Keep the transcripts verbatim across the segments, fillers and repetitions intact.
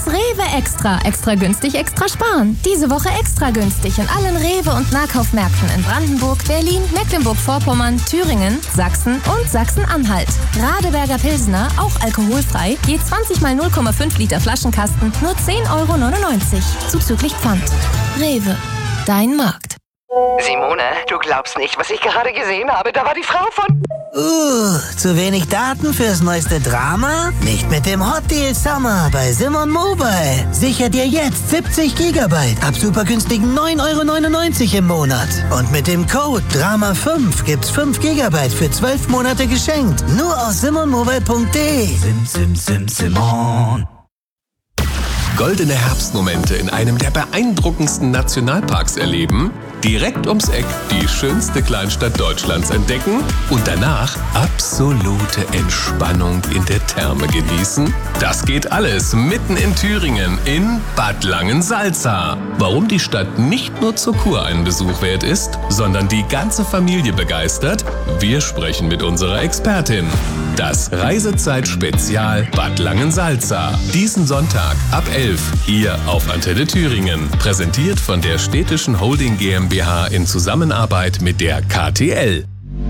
Jetzt Rewe Extra. Extra günstig, extra sparen. Diese Woche extra günstig in allen Rewe- und Nahkaufmärkten in Brandenburg, Berlin, Mecklenburg-Vorpommern, Thüringen, Sachsen und Sachsen-Anhalt. Radeberger Pilsner, auch alkoholfrei, je zwanzig mal null Komma fünf Liter Flaschenkasten, nur zehn Euro neunundneunzig. Zuzüglich Pfand. Rewe. Dein Markt. Simone, du glaubst nicht, was ich gerade gesehen habe. Da war die Frau von... Uh, zu wenig Daten fürs neueste Drama? Nicht mit dem Hot Deal Summer bei Simon Mobile. Sicher dir jetzt siebzig Gigabyte ab super günstigen neun Euro neunundneunzig im Monat. Und mit dem Code Drama fünf gibt's fünf Gigabyte für zwölf Monate geschenkt. Nur auf simon mobile punkt de. Sim, sim, sim, Simon. Goldene Herbstmomente in einem der beeindruckendsten Nationalparks erleben, direkt ums Eck die schönste Kleinstadt Deutschlands entdecken und danach absolute Entspannung in der Therme genießen? Das geht alles mitten in Thüringen in Bad Langensalza. Warum die Stadt nicht nur zur Kur einen Besuch wert ist, sondern die ganze Familie begeistert? Wir sprechen mit unserer Expertin. Das Reisezeit-Spezial Bad Langensalza. Diesen Sonntag ab elf hier auf Antenne Thüringen. Präsentiert von der Städtischen Holding GmbH in Zusammenarbeit mit der K T L.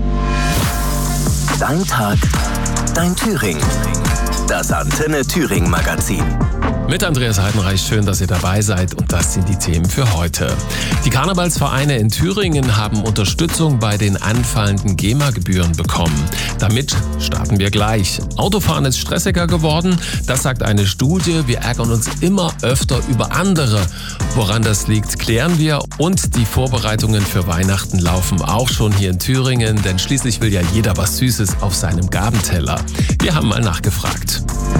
Dein Tag, dein Thüringen. Das Antenne Thüringen Magazin. Mit Andreas Heidenreich, schön, dass ihr dabei seid und das sind die Themen für heute. Die Karnevalsvereine in Thüringen haben Unterstützung bei den anfallenden GEMA-Gebühren bekommen. Damit starten wir gleich. Autofahren ist stressiger geworden, das sagt eine Studie. Wir ärgern uns immer öfter über andere. Woran das liegt, klären wir. Und die Vorbereitungen für Weihnachten laufen auch schon hier in Thüringen, denn schließlich will ja jeder was Süßes auf seinem Gabenteller. Wir haben mal nachgefragt.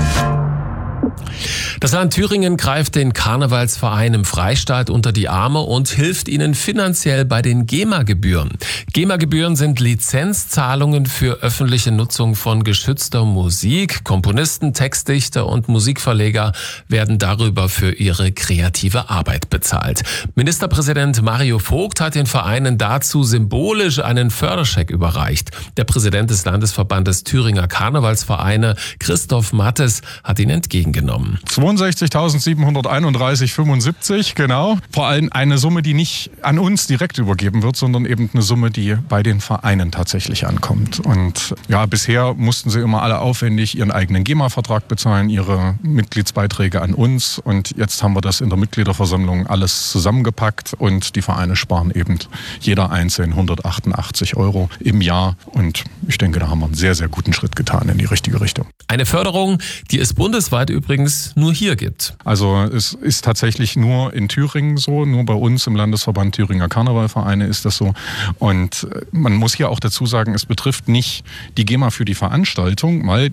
Das Land Thüringen greift den Karnevalsverein im Freistaat unter die Arme und hilft ihnen finanziell bei den GEMA-Gebühren. GEMA-Gebühren sind Lizenzzahlungen für öffentliche Nutzung von geschützter Musik. Komponisten, Textdichter und Musikverleger werden darüber für ihre kreative Arbeit bezahlt. Ministerpräsident Mario Vogt hat den Vereinen dazu symbolisch einen Förderscheck überreicht. Der Präsident des Landesverbandes Thüringer Karnevalsvereine, Christoph Mattes, hat ihn entgegengenommen. zweiundsechzigtausendsiebenhunderteinunddreißig Komma fünfundsiebzig, genau. Vor allem eine Summe, die nicht an uns direkt übergeben wird, sondern eben eine Summe, die bei den Vereinen tatsächlich ankommt. Und ja, bisher mussten sie immer alle aufwendig ihren eigenen GEMA-Vertrag bezahlen, ihre Mitgliedsbeiträge an uns. Und jetzt haben wir das in der Mitgliederversammlung alles zusammengepackt und die Vereine sparen eben jeder einzeln hundertachtundachtzig Euro im Jahr. Und ich denke, da haben wir einen sehr, sehr guten Schritt getan in die richtige Richtung. Eine Förderung, die es bundesweit übrigens nur hier gibt. Also es ist tatsächlich nur in Thüringen so, nur bei uns im Landesverband Thüringer Karnevalvereine ist das so. Und man muss hier auch dazu sagen, es betrifft nicht die GEMA für die Veranstaltung, weil